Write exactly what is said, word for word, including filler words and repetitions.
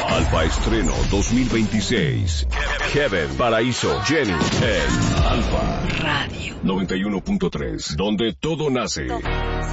Alfa Estreno dos mil veintiséis. Kevin, Paraíso, Jenny en Alfa Radio noventa y uno punto tres, donde todo nace.